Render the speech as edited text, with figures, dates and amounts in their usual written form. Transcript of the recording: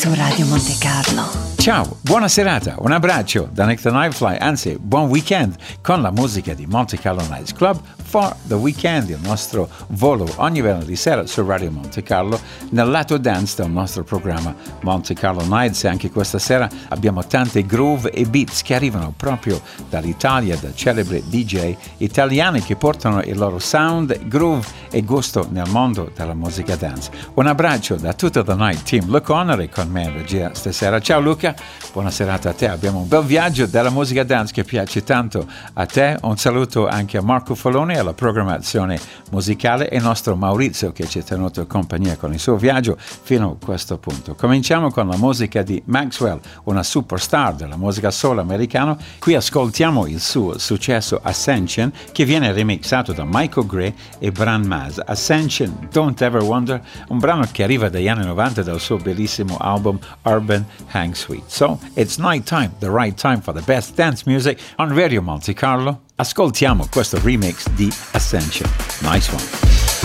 su Radio Monte Carlo. Ciao, buona serata, un abbraccio da Nick the Nightfly, anzi buon weekend con la musica di Monte Carlo Nights Club for the Weekend, il nostro volo ogni venerdì sera su Radio Monte Carlo nel lato dance del nostro programma Monte Carlo Nights. E anche questa sera abbiamo tante groove e beats che arrivano proprio dall'Italia, da celebri DJ italiani che portano il loro sound, groove e gusto nel mondo della musica dance. Un abbraccio da tutto The Night Team. Luca Honore con me in regia stasera. Ciao Luca, buona serata a te. Abbiamo un bel viaggio della musica dance che piace tanto a te. Un saluto anche a Marco Folone alla programmazione musicale e nostro Maurizio che ci ha tenuto compagnia con il suo viaggio fino a questo punto. Cominciamo con la musica di Maxwell, una superstar della musica soul americano. Qui ascoltiamo il suo successo Ascension, che viene remixato da Michael Gray e Bran Maz. Ascension, Don't Ever Wonder, un brano che arriva dagli anni 90 dal suo bellissimo album Urban Hang Suite. So, it's night time, the right time for the best dance music on Radio Monte Carlo. Ascoltiamo questo remix di Ascension. Nice one.